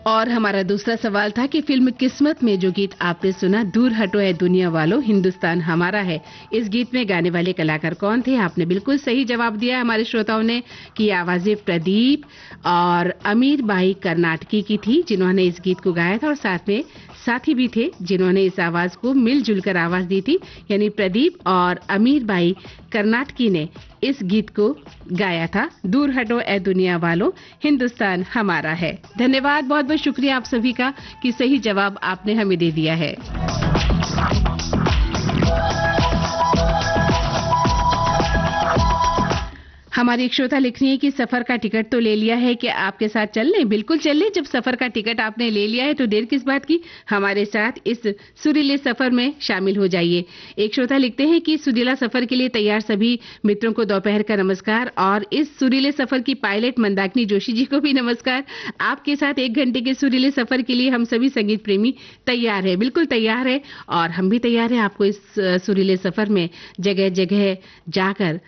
और हमारा दूसरा सवाल था कि फिल्म किस्मत में जो गीत आपने सुना, दूर हटो ऐ दुनिया वालों, हिंदुस्तान हमारा है, इस गीत में गाने वाले कलाकार कौन थे? आपने बिल्कुल सही जवाब दिया हमारे श्रोताओं ने कि आवाजें प्रदीप और अमीर बाई कर्नाटकी की थी जिन्होंने इस गीत को गाया था, और साथ में साथी भी थे जिन्होंने इस आवाज को मिलजुल कर आवाज दी थी, यानी प्रदीप और अमीर बाई कर्नाटकी ने इस गीत को गाया था, दूर हटो ऐ दुनिया वालों, हिंदुस्तान हमारा है। धन्यवाद, बहुत बहुत शुक्रिया आप सभी का कि सही जवाब आपने हमें दे दिया है। हमारी एक श्रोता लिख रही है कि सफर का टिकट तो ले लिया है, कि आपके साथ चल लें? बिल्कुल चल लें। जब सफर का टिकट आपने ले लिया है तो देर किस बात की, हमारे साथ इस सुरीले सफर में शामिल हो जाइए। एक श्रोता लिखते हैं कि सुरीला सफर के लिए तैयार सभी मित्रों को दोपहर का नमस्कार, और इस सुरीले सफर की पायलट मंदाकिनी जोशी जी को भी नमस्कार। आपके साथ 1 घंटे के सुरीले सफर के लिए हम सभी संगीत प्रेमी तैयार है, बिल्कुल तैयार है, और हम भी तैयार है आपको इस सुरीले सफर में जगह जगह जाकर